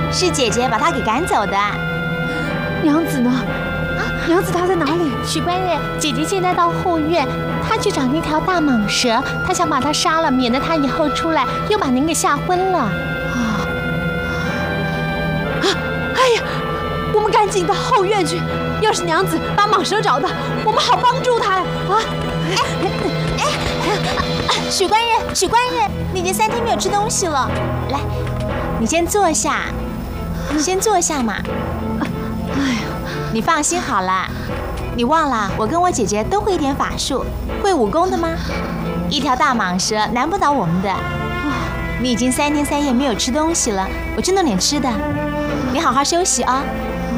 是姐姐把他给赶走的。 娘子呢？娘子她在哪里？ 许官人，姐姐现在到后院，她去找那条大蟒蛇，她想把它杀了，免得她以后出来又把您给吓昏了。 哎呀，我们赶紧到后院去。要是娘子把蟒蛇找到，我们好帮助她呀！ 许官人，许官人，你已经3天没有吃东西了。来，你先坐下，先坐下嘛。 哎呀， 你放心好了，你忘了我跟我姐姐都会一点法术，会武功的吗？一条大蟒蛇难不倒我们的。你已经3天3夜没有吃东西了，我去弄点吃的。你好好休息啊。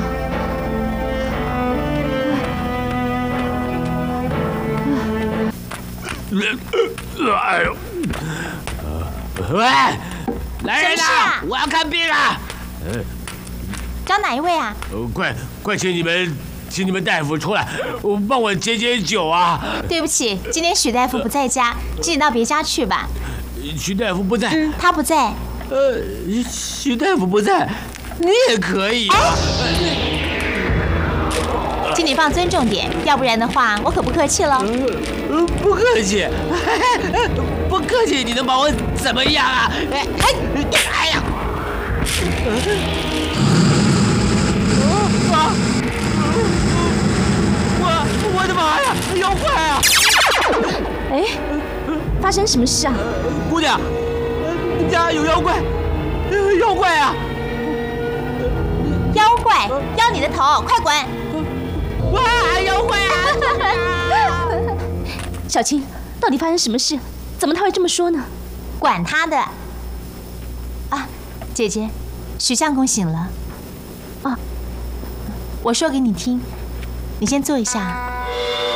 哎呦！喂，来人呐！我要看病啊！ 找哪一位啊？ 快请你们大夫出来，帮我解解酒啊！ 对不起，今天许大夫不在家，请你到别家去吧。 许大夫不在。 他不在。 许大夫不在，你也可以啊。 请你放尊重点，要不然的话，我可不客气了。 不客气，不客气，你能把我怎么样啊？哎呀！我的妈呀！妖怪啊！ 哎，发生什么事啊？ 姑娘，家有妖怪，妖怪啊！ 妖怪，妖你的头，快滚！ 哇，妖怪啊！ 小青，到底发生什么事？怎么他会这么说呢？ 管他的！啊，姐姐，许相公醒了。啊，我说给你听，你先坐一下。